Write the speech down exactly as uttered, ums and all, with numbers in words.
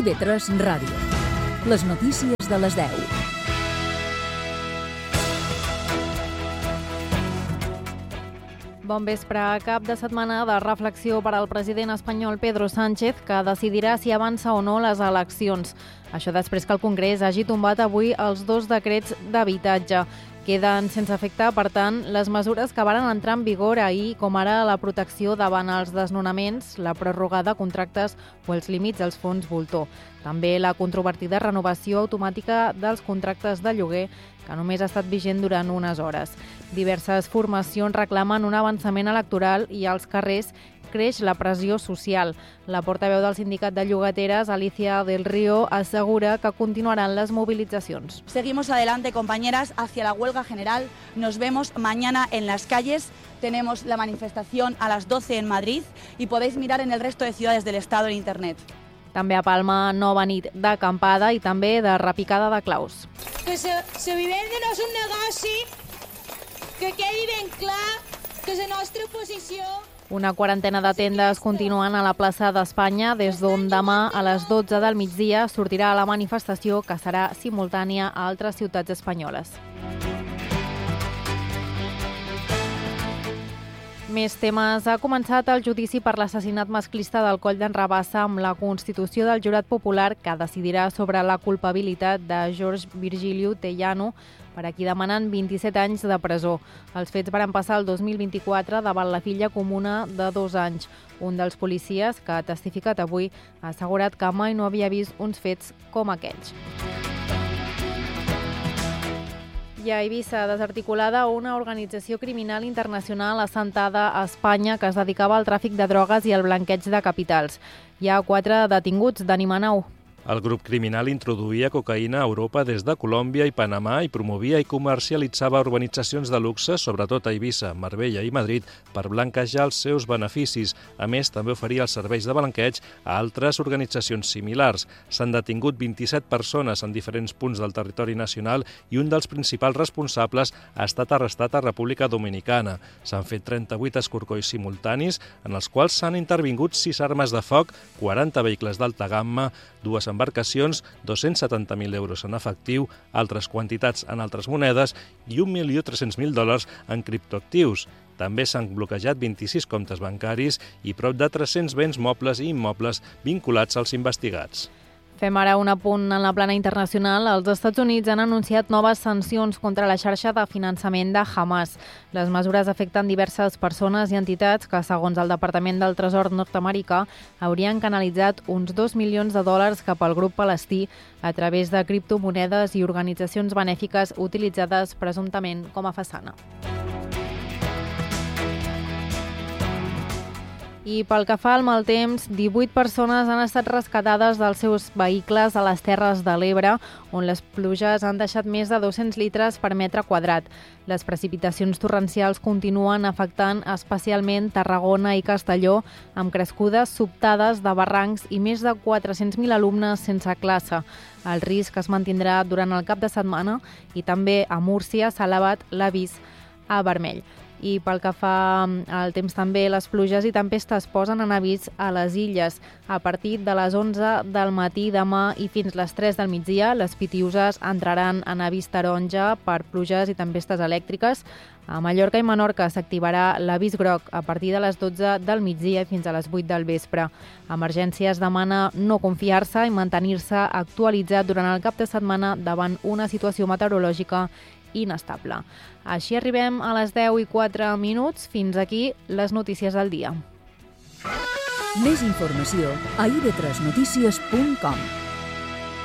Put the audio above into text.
I V tres Ràdio. Les notícies de les deu. Bon vespre. Cap de setmana de reflexió per al president espanyol Pedro Sánchez, que decidirà si avança o no les eleccions. Això després que el Congrés hagi tombat avui els dos decrets d'habitatge. Queden sense efecte, per tant, les mesures que varen entrar en vigor ahir, com ara la protecció davant els desnonaments, la pròrroga de contractes o els límits als fons voltor. També la controvertida renovació automàtica dels contractes de lloguer, que només ha estat vigent durant unes hores. Diverses formacions reclamen un avançament electoral i als carrers creix la pressió social. La portaveu del sindicat de llogateres, Alicia del Río, assegura que continuaran les movilitzacions. Seguimos adelante, compañeras, hacia la huelga general. Nos vemos mañana en las calles. Tenemos la manifestación a las doce en Madrid y podéis mirar en el resto de ciudades del Estado en Internet. També a Palma, nova nit d'acampada i també de repicada de claus. Que la vivenda no és un negoci, que quedi ben clar que la nostra posició... Una quarantena de tendes continuen a la plaça d'Espanya, des d'on demà a les dotze del migdia sortirà la manifestació, que serà simultània a altres ciutats espanyoles. Més temes. Ha començat el judici per l'assassinat masclista del Coll d'en Rabassa amb la constitució del jurat popular, que decidirà sobre la culpabilitat de George Virgilio Tellano, per a qui demanen vint-i-set anys de presó. Els fets van passar el dos mil vint-i-quatre davant la filla comuna de dos anys. Un dels policies, que ha testificat avui, ha assegurat que mai no havia vist uns fets com aquells. I a Eivissa, desarticulada una organització criminal internacional assentada a Espanya que es dedicava al tràfic de drogues i al blanqueig de capitals. Hi ha quatre detinguts d'Animanau. El grup criminal introduïa cocaïna a Europa des de Colòmbia i Panamà i promovia i comercialitzava urbanitzacions de luxe, sobretot a Eivissa, Marbella i Madrid, per blanquejar els seus beneficis. A més, també oferia els serveis de blanqueig a altres organitzacions similars. S'han detingut vint-i-set persones en diferents punts del territori nacional i un dels principals responsables ha estat arrestat a República Dominicana. S'han fet trenta-vuit escorcolls simultanis, en els quals s'han intervingut sis armes de foc, quaranta vehicles d'alta gamma, dues embarcacions, dos-cents setanta mil euros en efectiu, altres quantitats en altres monedes i un milió tres-cents mil dòlars en criptoactius. També s'han bloquejat vint-i-sis comptes bancaris i prop de tres-cents béns mobles i immobles vinculats als investigats. Fem ara un apunt en la plana internacional. Els Estats Units han anunciat noves sancions contra la xarxa de finançament de Hamas. Les mesures afecten diverses persones i entitats que, segons el Departament del Tresor nord-americà, haurien canalitzat uns dos milions de dòlars cap al grup palestí a través de criptomonedes i organitzacions benèfiques utilitzades presumptament com a façana. I pel que fa al mal temps, divuit persones han estat rescatades dels seus vehicles a les Terres de l'Ebre, on les pluges han deixat més de dos-cents litres per metre quadrat. Les precipitacions torrencials continuen afectant especialment Tarragona i Castelló, amb crescudes sobtades de barrancs i més de quatre-cents mil alumnes sense classe. El risc es mantindrà durant el cap de setmana i també a Múrcia s'ha elevat l'avís a vermell. I pel que fa al temps també, les pluges i tempestes posen en avís a les illes. A partir de les onze del matí demà i fins les tres del migdia, les Pitiüses entraran en avís taronja per pluges i tempestes elèctriques. A Mallorca i Menorca s'activarà l'avís groc a partir de les dotze del migdia fins a les vuit del vespre. Emergències demana no confiar-se i mantenir-se actualitzat durant el cap de setmana davant una situació meteorològica inestable. Així arribem a les deu i quatre minuts. Fins aquí les notícies del dia. Més informació a i ve tres notícies punt com.